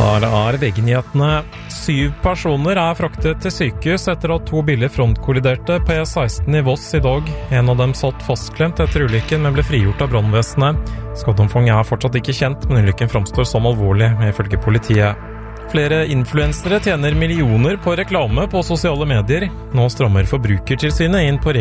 Her VG-nyhetene. 7 personer fraktet til sykehus etter at 2 biler frontkolliderte på E16 i Voss i dag. En av dem satt fastklemt etter ulykken, men ble frigjort av brannvesenet. Skadeomfanget fortsatt ikke kjent, men ulykken framstår som alvorlig, ifølge politiet. Flere influensere tjener millioner på reklame på sosiale medier. Nå strammer Forbrukertilsynet inn på